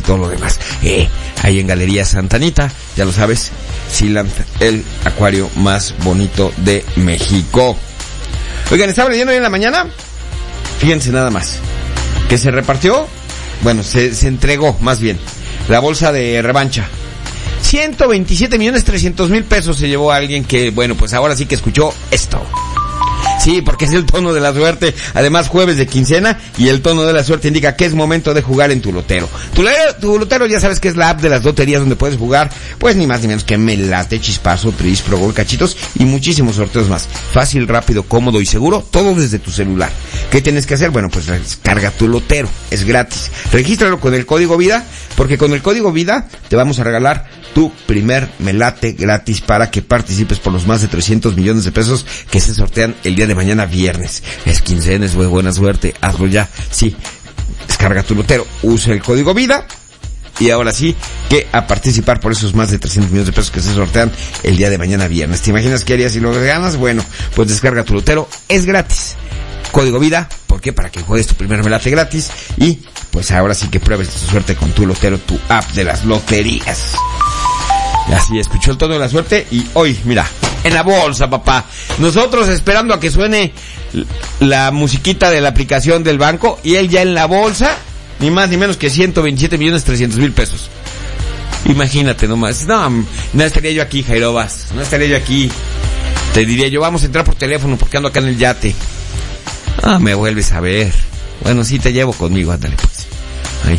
todo lo demás. Ahí en Galería Santa Anita, ya lo sabes, Sealand, el acuario más bonito de México. Oigan, estaba leyendo hoy en la mañana, fíjense nada más, que se repartió, bueno, se entregó más bien, la bolsa de revancha. 127,300,000 pesos se llevó a alguien que, bueno, pues ahora sí que escuchó esto. Sí, porque es el tono de la suerte, además jueves de quincena, y el tono de la suerte indica que es momento de jugar en tu lotero. Tu lotero ya sabes que es la app de las loterías donde puedes jugar, pues ni más ni menos que Melate, Chispazo, Tris, Pro Gol, Cachitos y muchísimos sorteos más. Fácil, rápido, cómodo y seguro, todo desde tu celular. ¿Qué tienes que hacer? Bueno, pues descarga tu lotero, es gratis. Regístralo con el código VIDA, porque con el código VIDA te vamos a regalar tu primer Melate gratis para que participes por los más de 300 millones de pesos que se sortean el día de mañana viernes. Es quincena, es buena suerte, hazlo ya. Sí, descarga tu lotero, usa el código VIDA y ahora sí que a participar por esos más de 300 millones de pesos que se sortean el día de mañana viernes. ¿Te imaginas qué harías si lo ganas? Bueno, pues descarga tu lotero, es gratis. Código VIDA, ¿por qué? Para que juegues tu primer Melate gratis y pues ahora sí que pruebes tu suerte con tu lotero, tu app de las loterías. Así escuchó el tono de la suerte y hoy, mira, en la bolsa, papá. Nosotros esperando a que suene la musiquita de la aplicación del banco y él ya en la bolsa, ni más ni menos que 127,300,000 pesos. Imagínate nomás. No estaría yo aquí, Jairobas. No estaría yo aquí. Te diría yo, vamos a entrar por teléfono porque ando acá en el yate. Me vuelves a ver. Bueno, sí te llevo conmigo, ándale pues. Ahí.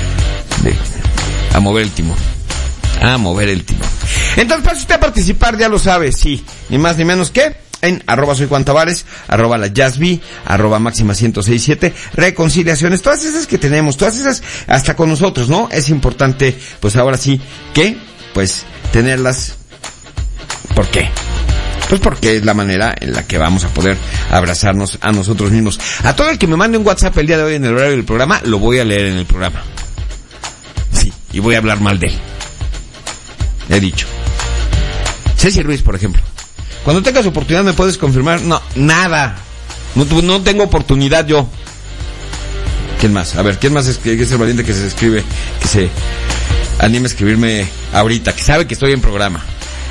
A mover el timón. Entonces, para usted participar, ya lo sabe, sí, ni más ni menos que en @soyjuantavares, @lajazzby, @máxima1067, reconciliaciones, todas esas que tenemos, todas esas hasta con nosotros, ¿no? Es importante, pues ahora sí, que, pues, tenerlas. ¿Por qué? Pues porque es la manera en la que vamos a poder abrazarnos a nosotros mismos. A todo el que me mande un WhatsApp el día de hoy en el horario del programa, lo voy a leer en el programa. Sí, y voy a hablar mal de él. He dicho. Ceci Ruiz, por ejemplo. Cuando tengas oportunidad me puedes confirmar. No, nada. No tengo oportunidad yo. ¿Quién más? A ver, ¿quién más es el valiente que se anime a escribirme ahorita? Que sabe que estoy en programa.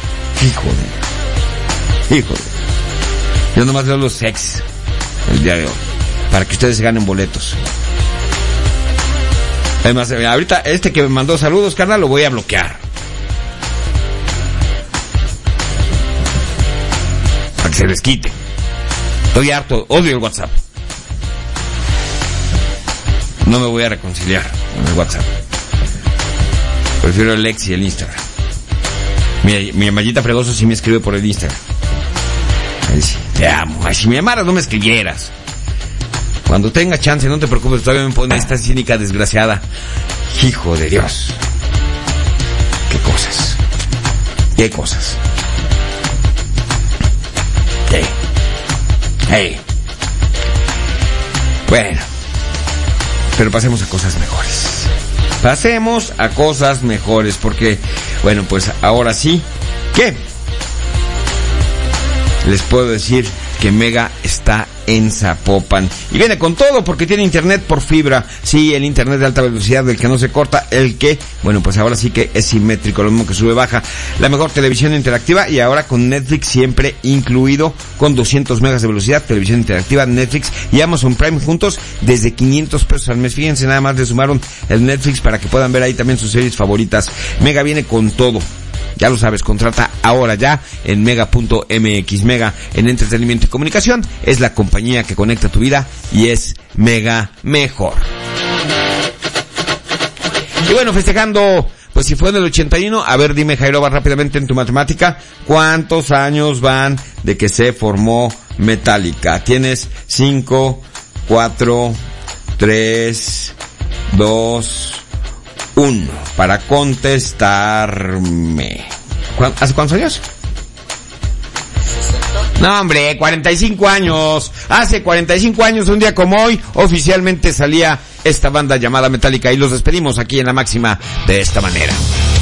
Híjole. Yo nomás leo los ex el día de hoy. Para que ustedes se ganen boletos. Además, ahorita este que me mandó saludos, carnal, lo voy a bloquear. Para que se les quite. Estoy harto, odio el WhatsApp. No me voy a reconciliar con el WhatsApp. Prefiero el ex y el Instagram. Mi Mayita Fregoso sí me escribe por el Instagram. Ahí sí, te amo. Ay, si me amaras no me escribieras. Cuando tenga chance, no te preocupes, todavía me pone esta cínica desgraciada. Hijo de Dios. Qué cosas. Hey. Bueno, pero pasemos a cosas mejores. Porque, bueno, pues ahora sí, ¿qué? Les puedo decir que Mega está en Zapopan y viene con todo porque tiene internet por fibra. Sí, el internet de alta velocidad, del que no se corta, el que, bueno, pues ahora sí que es simétrico, lo mismo que sube baja. La mejor televisión interactiva y ahora con Netflix siempre incluido, con 200 megas de velocidad, televisión interactiva, Netflix y Amazon Prime juntos desde 500 pesos al mes. Fíjense, nada más le sumaron el Netflix para que puedan ver ahí también sus series favoritas. Mega viene con todo. Ya lo sabes, contrata ahora ya en mega.mx. Mega en entretenimiento y comunicación es la compañía que conecta tu vida y es Mega mejor. Y bueno, festejando, pues si fue en el 81, a ver, dime, Jairoba, rápidamente en tu matemática, ¿cuántos años van de que se formó Metallica? Tienes 5, 4, 3, 2... 1 para contestarme. ¿Hace cuántos años? No, hombre, 45 años. Hace 45 años, un día como hoy, oficialmente salía esta banda llamada Metallica y los despedimos aquí en La Máxima de esta manera.